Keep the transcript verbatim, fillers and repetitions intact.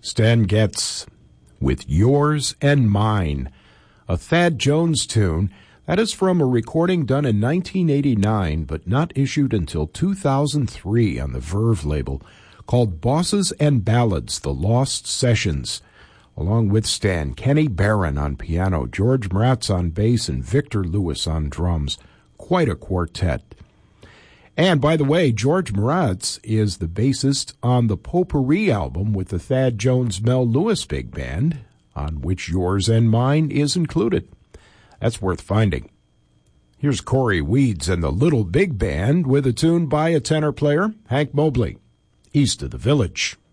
Stan Getz with Yours and Mine, a Thad Jones tune that is from a recording done in nineteen eighty-nine but not issued until two thousand three on the Verve label, called Bosses and Ballads, The Lost Sessions. Along with Stan, Kenny Barron on piano, George Mraz on bass, and Victor Lewis on drums. Quite a quartet. And by the way, George Mraz is the bassist on the Potpourri album with the Thad Jones Mel Lewis Big Band, on which Yours and Mine is included. That's worth finding. Here's Corey Weeds and the Little Big Band with a tune by a tenor player, Hank Mobley, East of the Village.